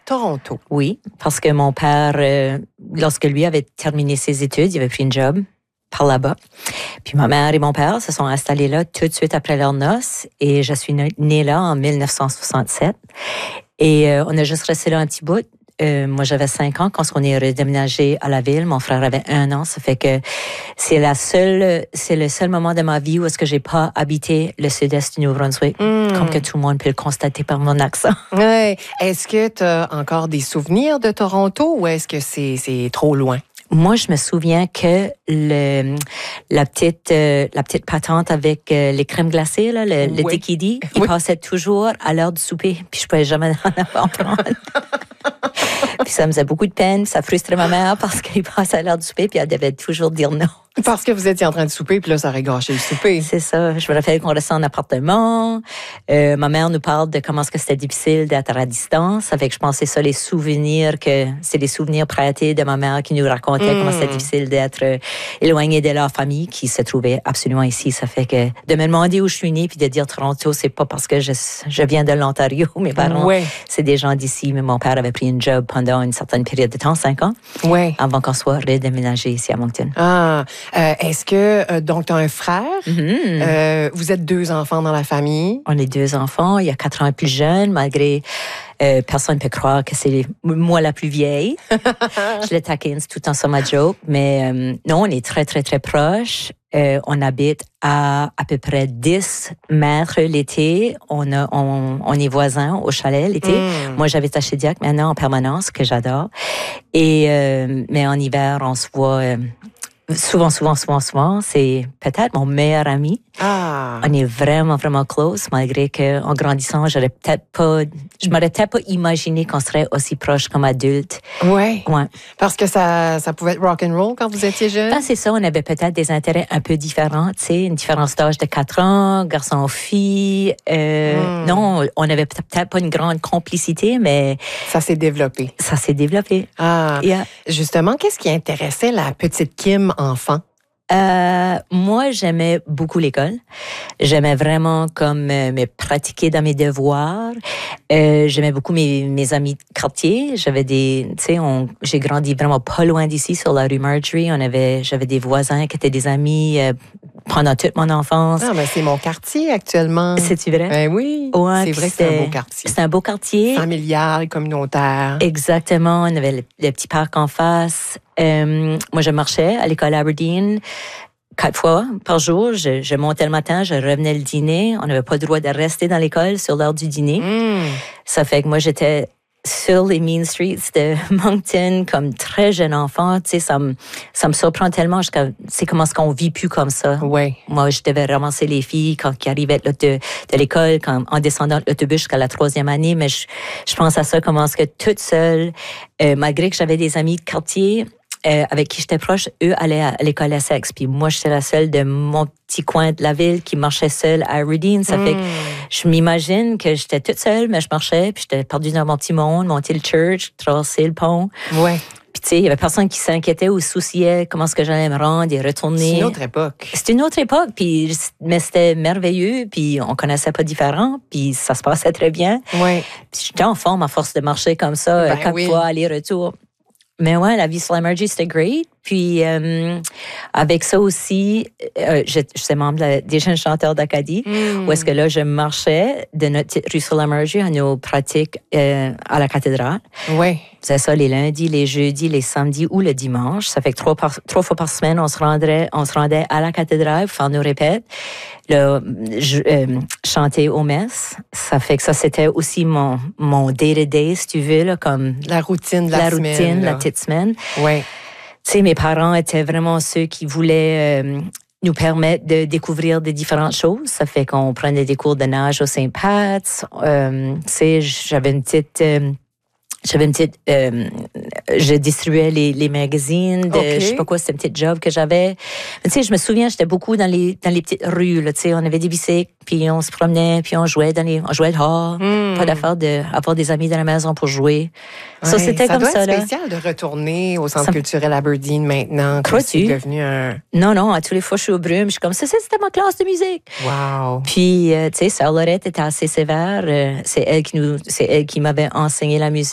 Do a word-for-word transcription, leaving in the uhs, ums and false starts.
Toronto. Oui, parce que mon père, euh, lorsque lui avait terminé ses études, il avait pris une job par là-bas. Puis ma mère et mon père se sont installés là tout de suite après leurs noces et je suis née là en dix-neuf cent soixante-sept. Et euh, on a juste resté là un petit bout. Euh, moi, j'avais cinq ans quand on est redéménagé à la ville. Mon frère avait un an. Ça fait que c'est la seule, c'est le seul moment de ma vie où est-ce que j'ai pas habité le sud-est du Nouveau-Brunswick. Mm. Comme que tout le monde peut le constater par mon accent. Ouais. Est-ce que tu as encore des souvenirs de Toronto ou est-ce que c'est, c'est trop loin? Moi, je me souviens que le, la petite, euh, la petite patente avec euh, les crèmes glacées, là, le, oui. le Dikidi, il oui. passait toujours à l'heure du souper. Puis je pouvais jamais en prendre. Puis ça me faisait beaucoup de peine. Ça frustrait ma mère parce qu'il passait à l'heure du souper puis elle devait toujours dire non. Parce que vous étiez en train de souper, puis là, ça aurait gâché le souper. C'est ça. Je me rappelle qu'on restait en appartement. Euh, ma mère nous parle de comment est-ce que c'était difficile d'être à distance. Ça fait que je pensais ça, les souvenirs, que c'est les souvenirs prêtés de ma mère qui nous racontait mm. comment c'était difficile d'être euh, éloignée de leur famille qui se trouvait absolument ici. Ça fait que de me demander où je suis née puis de dire Toronto, c'est pas parce que je, je viens de l'Ontario. Mes parents, ouais. c'est des gens d'ici. Mais mon père avait pris une job pendant une certaine période de temps, cinq ans, ouais. avant qu'on soit redéménagé ici à Moncton. Ah, Euh, est-ce que, euh, donc, tu as un frère? Mm-hmm. Euh, vous êtes deux enfants dans la famille? On est deux enfants. Il y a quatre ans plus jeune, malgré euh, personne ne peut croire que c'est moi la plus vieille. Je le taquine, c'est tout le temps ça ma joke. Mais euh, non, on est très, très, très proches. Euh, on habite à à peu près dix mètres l'été. On, a, on, on est voisins au chalet l'été. Mm. Moi, j'habite à Shediac maintenant en permanence, que j'adore. Et, euh, mais en hiver, on se voit... Euh, Souvent, souvent, souvent, souvent, c'est peut-être mon meilleur ami. Ah. On est vraiment, vraiment close, malgré qu'en grandissant, j'aurais peut-être pas, je m'aurais peut-être pas imaginé qu'on serait aussi proches comme adultes. Ouais. Ouais. Parce que ça, ça pouvait être rock and roll quand vous étiez jeune. Ben, c'est ça, on avait peut-être des intérêts un peu différents, tu sais, une différence d'âge de quatre ans, garçon-fille. Euh, mm. Non, on avait peut-être pas une grande complicité, mais ça s'est développé. Ça s'est développé. Ah. Yeah. Justement, qu'est-ce qui intéressait la petite Kim enfant? Euh, moi, j'aimais beaucoup l'école. J'aimais vraiment comme euh, me pratiquer dans mes devoirs. Euh, j'aimais beaucoup mes, mes amis de quartier. J'avais des, tu sais, on, j'ai grandi vraiment pas loin d'ici sur la rue Marjorie. On avait, j'avais des voisins qui étaient des amis euh, pendant toute mon enfance. Ah, ben c'est mon quartier actuellement. C'est-tu vrai? Ben oui. Ouais, c'est vrai que c'est un beau quartier. C'est un beau quartier. Familial, communautaire. Exactement. On avait le, le petit parc en face. Euh, moi, je marchais à l'école Aberdeen quatre fois par jour. Je, je montais le matin, je revenais le dîner. On n'avait pas le droit de rester dans l'école sur l'heure du dîner. Mm. Ça fait que moi, j'étais sur les mean streets de Moncton comme très jeune enfant. Tu sais, ça me, ça me surprend tellement. Jusqu'à, c'est comment est-ce qu'on vit plus comme ça. Ouais. Moi, je devais ramasser les filles quand ils arrivaient de, de l'école, quand, en descendant de l'autobus jusqu'à la troisième année. Mais je, je pense à ça, comment est-ce que toute seule, euh, malgré que j'avais des amis de quartier, Euh, avec qui j'étais proche, eux allaient à l'école Essex. Puis moi, j'étais la seule de mon petit coin de la ville qui marchait seule à Aberdeen. Ça mm. fait que je m'imagine que j'étais toute seule, mais je marchais, puis j'étais perdue dans mon petit monde, monter le church, traverser le pont. Ouais. Puis tu sais, il y avait personne qui s'inquiétait ou souciait comment est-ce que j'allais me rendre et retourner. C'est une autre époque. C'était une autre époque, puis mais c'était merveilleux, puis on connaissait pas différent, puis ça se passait très bien. Ouais. Puis j'étais en forme à force de marcher comme ça, ben quatre oui. fois aller-retour. Mais ouais, la vie sur la Margie, c'était great. Puis, euh, avec ça aussi, euh, je, je suis membre de la, des jeunes chanteurs d'Acadie, mm. où est-ce que là, je marchais de notre petite rue sur la Margie à nos pratiques euh, à la cathédrale. Oui. C'est ça, les lundis, les jeudis, les samedis ou le dimanche. Ça fait que trois, par, trois fois par semaine, on se, rendrait, on se rendait à la cathédrale pour faire nos répètes, là, je, euh, chanter aux messes. Ça fait que ça, c'était aussi mon, mon day-to-day, si tu veux, là, comme... La routine de la, la semaine. La routine, là. la petite semaine. Oui. Tu sais, mes parents étaient vraiment ceux qui voulaient euh, nous permettre de découvrir des différentes choses. Ça fait qu'on prenait des cours de nage au Saint Pat's. Euh, tu sais, j'avais une petite... Euh, J'avais une petite... Euh, je distribuais les, les magazines de... Okay. Je sais pas quoi, c'était un petit job que j'avais. Tu sais, je me souviens, j'étais beaucoup dans les, dans les petites rues, là, tu sais. On avait des bicycles, puis on se promenait, puis on jouait dans les... On jouait dehors. Mm. Pas d'affaire d'avoir des amis dans la maison pour jouer. Ouais, ça, c'était comme ça, ça doit être là. spécial de retourner au Centre ça... culturel Aberdeen maintenant. Crois-tu? C'est devenu un... Non, non, à tous les fois, je suis au brume. Je suis comme ça, c'était ma classe de musique. Wow. Puis, euh, tu sais, Sœur Lorette était assez sévère. Euh, c'est elle qui nous... C'est elle qui m'avait enseigné la musique.